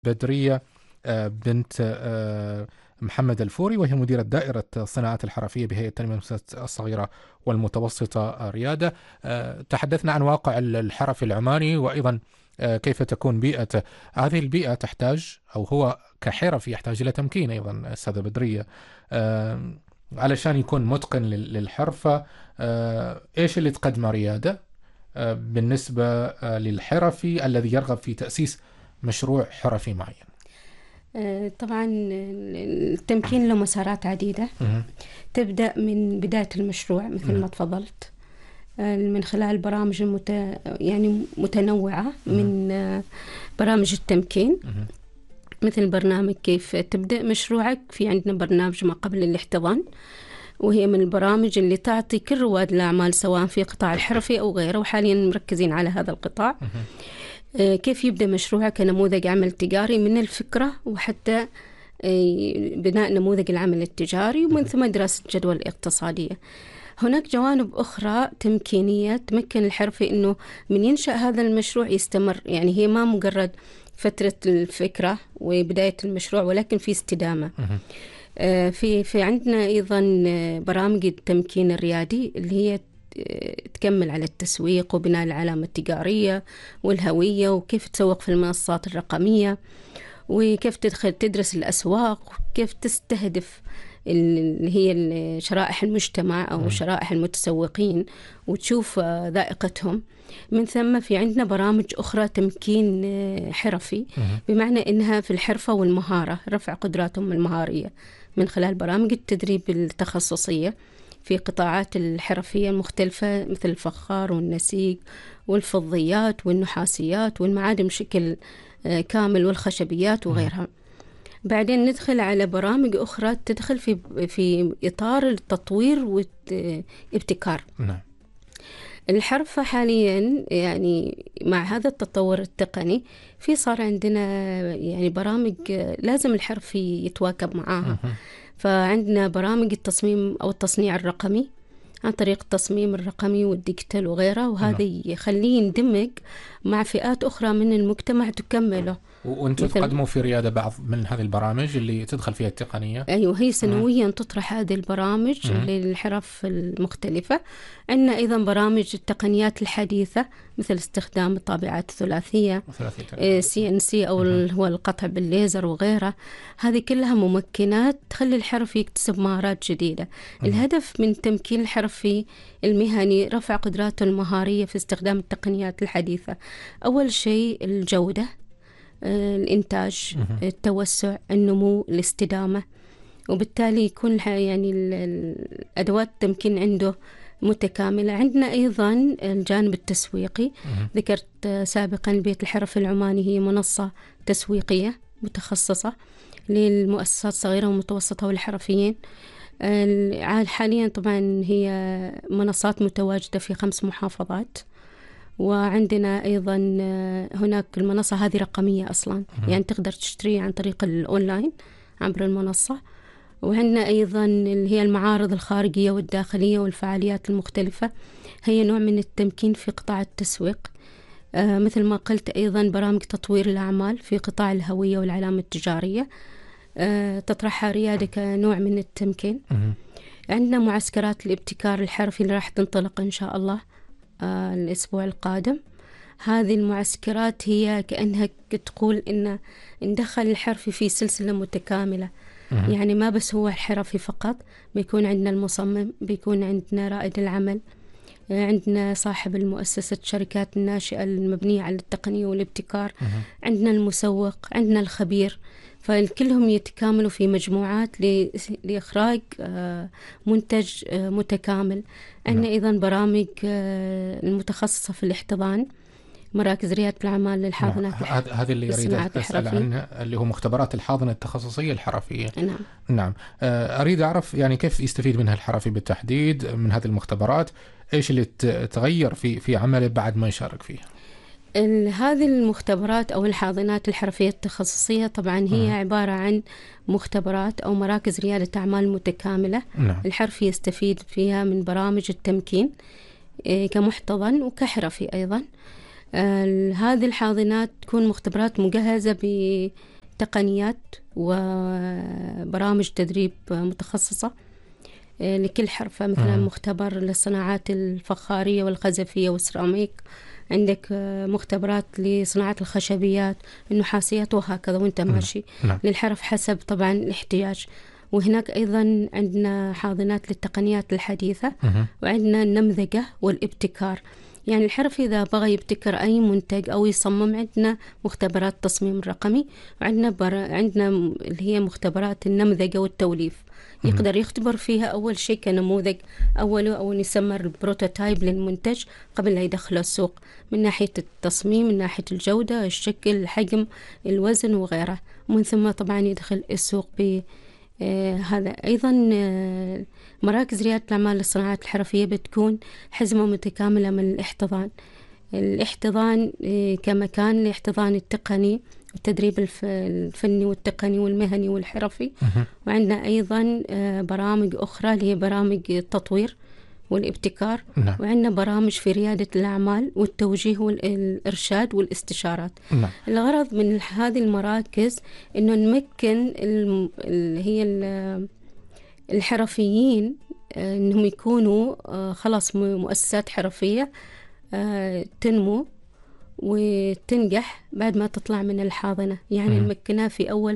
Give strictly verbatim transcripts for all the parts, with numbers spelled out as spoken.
بدرية بنت محمد الفوري، وهي مديرة دائرة الصناعات الحرفية بهيئة تنمية الصغيرة والمتوسطة ريادة. تحدثنا عن واقع الحرف العماني، وأيضا كيف تكون بيئة هذه البيئة تحتاج، أو هو كحرف يحتاج إلى تمكين أيضا أستاذة بدرية علشان يكون متقن للحرفة. إيش اللي تقدمه ريادة بالنسبة للحرفي الذي يرغب في تأسيس مشروع حرفي معين؟ طبعا التمكين له مسارات عديدة. تبدأ من بداية المشروع مثل ما تفضلت، من خلال برامج المت... يعني متنوعة من برامج التمكين، مثل برنامج كيف تبدأ مشروعك. في عندنا برنامج ما قبل الاحتضان، وهي من البرامج اللي تعطي كل رواد الأعمال سواء في قطاع الحرفي أو غيره، وحاليا مركزين على هذا القطاع. كيف يبدأ مشروعه كنموذج عمل تجاري من الفكرة وحتى بناء نموذج العمل التجاري، ومن ثم دراسة جدوى الاقتصادية. هناك جوانب أخرى تمكينية تمكن الحرفي أنه من ينشأ هذا المشروع يستمر، يعني هي ما مجرد فترة الفكرة وبداية المشروع، ولكن في استدامة. في في عندنا أيضا برامج التمكين الريادي اللي هي تكمل على التسويق وبناء العلامة التجارية والهوية، وكيف تسوق في المنصات الرقمية، وكيف تدخل تدرس الأسواق، وكيف تستهدف اللي هي شرائح المجتمع أو شرائح المتسوقين وتشوف ذائقتهم. من ثم في عندنا برامج أخرى تمكين حرفي، بمعنى إنها في الحرفة والمهارة، رفع قدراتهم المهارية من خلال برامج التدريب التخصصية في قطاعات الحرفية المختلفة، مثل الفخار والنسيج والفضيات والنحاسيات والمعادن بشكل كامل والخشبيات وغيرها. بعدين ندخل على برامج أخرى تدخل في في إطار التطوير والابتكار. نعم. الحرفة حاليا يعني مع هذا التطور التقني في صار عندنا يعني برامج لازم الحرفي يتواكب معاها. فعندنا برامج التصميم أو التصنيع الرقمي عن طريق التصميم الرقمي والديجيتال وغيره، وهذا يخليه يندمج مع فئات أخرى من المجتمع تكمله. وأنتم تقدموا في ريادة بعض من هذه البرامج اللي تدخل فيها التقنية؟ أيوة، هي سنويا مم. تطرح هذه البرامج مم. للحرف المختلفة. عندنا أيضا برامج التقنيات الحديثة مثل استخدام الطابعات الثلاثية، سي ان سي أو مم. هو القطع بالليزر وغيره. هذه كلها ممكنات تخلي الحرف يكتسب مهارات جديدة. مم. الهدف من تمكين الحرفي المهني رفع قدراته المهارية في استخدام التقنيات الحديثة. أول شيء الجودة، الإنتاج، التوسع، النمو، الاستدامة، وبالتالي يكون يعني الأدوات التمكين عنده متكاملة. عندنا أيضا الجانب التسويقي. ذكرت سابقا بيت الحرف العماني هي منصة تسويقية متخصصة للمؤسسات الصغيرة والمتوسطة والحرفيين. حاليا طبعا هي منصات متواجدة في خمس محافظات، وعندنا أيضا هناك المنصة هذه رقمية أصلا، يعني تقدر تشتري عن طريق الأونلاين عبر المنصة. وعندنا أيضا اللي هي المعارض الخارجية والداخلية والفعاليات المختلفة، هي نوع من التمكين في قطاع التسويق. آه مثل ما قلت أيضا برامج تطوير الأعمال في قطاع الهوية والعلامة التجارية، آه تطرحها ريادة كنوع من التمكين. عندنا معسكرات الابتكار الحرفي اللي راح تنطلق إن شاء الله آه الأسبوع القادم. هذه المعسكرات هي كأنها تقول إن ندخل الحرفي في سلسلة متكاملة. مم. يعني ما بس هو الحرفي فقط، بيكون عندنا المصمم، بيكون عندنا رائد العمل، عندنا صاحب المؤسسة شركات الناشئة المبنية على التقنية والابتكار، مم. عندنا المسوق، عندنا الخبير. فكلهم يتكاملوا في مجموعات لإخراج منتج متكامل. عندنا أيضا برامج المتخصصة في الاحتضان، مراكز ريادة الأعمال للحاضنات. هذه اللي أريد أسأل عنها، اللي هو مختبرات الحاضنة التخصصية الحرفية. نعم. نعم. أريد أعرف يعني كيف يستفيد منها الحرفي بالتحديد من هذه المختبرات، إيش اللي تغير في في عمله بعد ما يشارك فيها؟ هذه المختبرات أو الحاضنات الحرفية التخصصية طبعا هي م. عبارة عن مختبرات أو مراكز ريادة أعمال متكاملة. نعم. الحرفي يستفيد فيها من برامج التمكين كمحتضن وكحرفي أيضا. هذه الحاضنات تكون مختبرات مجهزة تقنيات وبرامج تدريب متخصصة لكل حرفة، مثلا مختبر للصناعات الفخارية والخزفية والسيراميك، عندك مختبرات لصناعة الخشبيات النحاسيات وهكذا وانت ماشي نعم. للحرف حسب طبعا الاحتياج. وهناك أيضا عندنا حاضنات للتقنيات الحديثة، وعندنا النمذجة والابتكار. يعني الحرف إذا بغى يبتكر أي منتج أو يصمم، عندنا مختبرات تصميم الرقمي، وعندنا بر... عندنا اللي هي مختبرات النمذجة والتوليف. يقدر يختبر فيها أول شيء كنموذج أوله أو يسمى البروتوتايب للمنتج قبل لا يدخله السوق، من ناحية التصميم، من ناحية الجودة، الشكل، الحجم، الوزن وغيره. ومن ثم طبعا يدخل السوق ب آه هذا. أيضا آه مراكز ريادة الأعمال للصناعات الحرفية بتكون حزمة متكاملة من الاحتضان. الاحتضان آه كمكان الاحتضان التقني والتدريب الفني والتقني والمهني والحرفي. وعندنا أيضا آه برامج أخرى اللي هي برامج التطوير والابتكار. نعم. وعندنا برامج في ريادة الأعمال والتوجيه والإرشاد والاستشارات. نعم. الغرض من هذه المراكز إنه نمكن اللي هي الحرفيين إنهم يكونوا خلاص مؤسسات حرفية تنمو وتنجح بعد ما تطلع من الحاضنة، يعني نمكنها في أول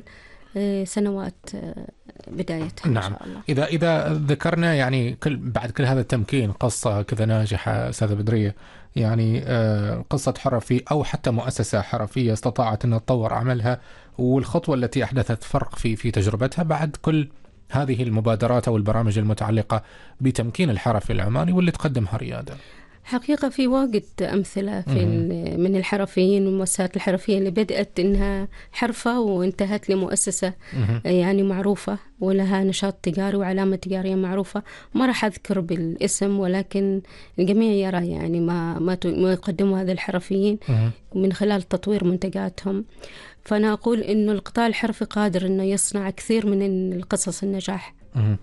سنوات بدايتها. نعم. إن شاء الله. إذا إذا ذكرنا يعني كل بعد كل هذا التمكين قصة كذا ناجحة أستاذة بدرية، يعني قصة حرفي أو حتى مؤسسة حرفية استطاعت أن تطور عملها، والخطوة التي أحدثت فرق في في تجربتها بعد كل هذه المبادرات أو البرامج المتعلقة بتمكين الحرفي العماني واللي تقدمها ريادة. حقيقة في واجد أمثلة في من الحرفيين والمؤسسات الحرفية اللي بدأت إنها حرفة وانتهت لمؤسسة يعني معروفة ولها نشاط تجاري وعلامة تجارية معروفة. ما راح أذكر بالاسم، ولكن الجميع يرى يعني ما ما يقدموا هذا الحرفيين من خلال تطوير منتجاتهم. فأنا أقول إنه القطاع الحرفي قادر إنه يصنع كثير من القصص النجاح.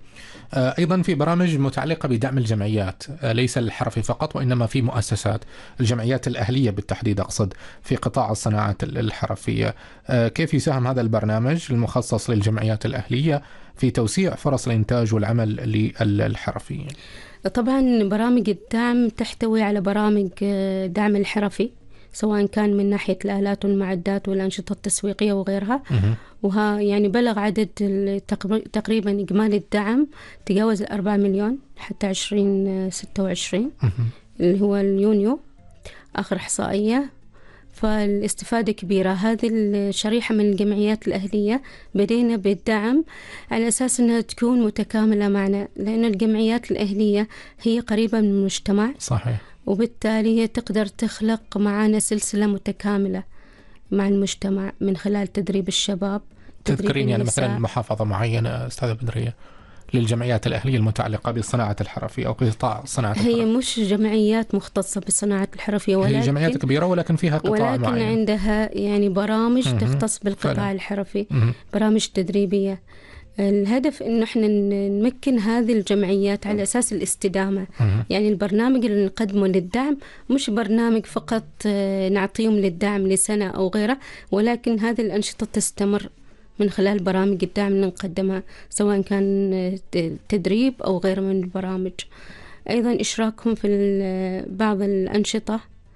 أيضا في برامج متعلقة بدعم الجمعيات، ليس الحرفي فقط وإنما في مؤسسات الجمعيات الأهلية بالتحديد أقصد في قطاع الصناعات الحرفية. كيف يساهم هذا البرنامج المخصص للجمعيات الأهلية في توسيع فرص الإنتاج والعمل للحرفيين؟ طبعا برامج الدعم تحتوي على برامج دعم الحرفي، سواء كان من ناحية الآلات والمعدات والأنشطة التسويقية وغيرها. وها يعني بلغ عدد تقريبا إجمالي الدعم تجاوز الأربعة مليون حتى عشرين ستة وعشرين اللي هو اليونيو آخر إحصائية. فالاستفادة كبيرة. هذه الشريحة من الجمعيات الأهلية بدينا بالدعم على أساس أنها تكون متكاملة معنا، لأن الجمعيات الأهلية هي قريبة من المجتمع. صحيح. وبالتالي هي تقدر تخلق معنا سلسلة متكاملة مع المجتمع من خلال تدريب الشباب. تذكرين يعني مثلا محافظة معينة أستاذة بدرية للجمعيات الأهلية المتعلقة بالصناعة الحرفية أو قطاع الصناعة الحرفية؟ هي مش جمعيات مختصة بالصناعة الحرفية، ولكن هي جمعيات كبيرة ولكن فيها قطاع ولكن معين. عندها يعني برامج م- تختص بالقطاع فعلا. الحرفي م- برامج تدريبية. الهدف إنه إحنا نمكن هذه الجمعيات على أساس الاستدامة. يعني البرنامج اللي نقدمه للدعم مش برنامج فقط نعطيهم للدعم لسنة أو غيره، ولكن هذه الأنشطة تستمر من خلال برامج الدعم اللي نقدمها، سواء كان تدريب أو غيره من البرامج. أيضا إشراكهم في بعض الأنشطة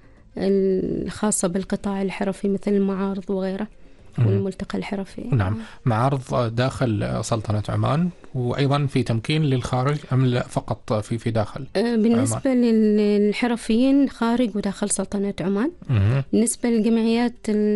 الخاصة بالقطاع الحرفي مثل المعارض وغيره والملتقى الحرفي. نعم. معارض داخل سلطنة عمان وأيضا في تمكين للخارج أم لا فقط في في داخل؟ بالنسبة عمان. للحرفيين خارج وداخل سلطنة عمان. مم. بالنسبة للجمعيات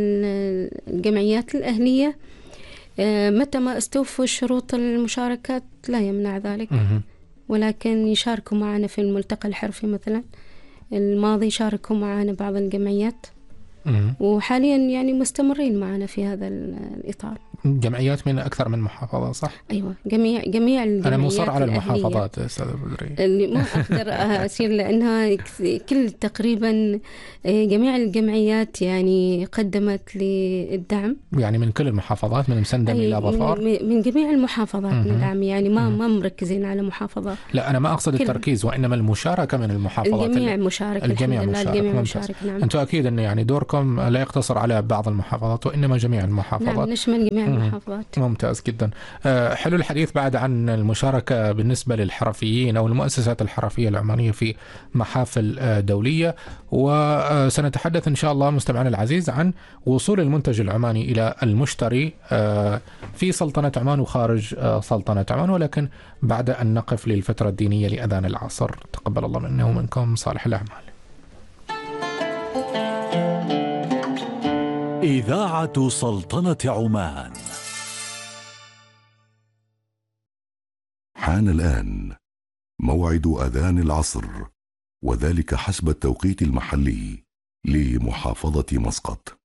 الجمعيات الأهلية متى ما استوفوا شروط المشاركات لا يمنع ذلك. مم. ولكن يشاركوا معنا في الملتقى الحرفي مثلا. الماضي شاركوا معنا بعض الجمعيات. وحاليا يعني مستمرين معنا في هذا الإطار. جمعيات من أكثر من محافظة صح؟ أيوة جميع جميع الجمعيات. أنا مصر على المحافظات أستاذ بدري اللي ما أقدر أسير لأنها كل تقريبا جميع الجمعيات يعني قدمت للدعم، يعني من كل المحافظات من مسندم أي إلى ظفار، من, من جميع المحافظات ندعم، يعني ما ما مركزين على محافظة. لا أنا ما أقصد التركيز وإنما المشاركة من المحافظات. الجميع مشارك الجميع الحمد لله، مشارك. الجميع مشارك. نعم. أنتم أكيد أن يعني دوركم لا يقتصر على بعض المحافظات وإنما جميع المحافظات. نعم نشمل جميع المحافظات. ممتاز جدا. حلو الحديث بعد عن المشاركة بالنسبة للحرفيين أو المؤسسات الحرفية العمانية في محافل دولية، وسنتحدث إن شاء الله مستمعنا العزيز عن وصول المنتج العماني إلى المشتري في سلطنة عمان وخارج سلطنة عمان، ولكن بعد أن نقف للفترة الدينية لأذان العصر. تقبل الله منا ومنكم صالح الأعمال. إذاعة سلطنة عمان. حان الآن موعد أذان العصر، وذلك حسب التوقيت المحلي لمحافظة مسقط.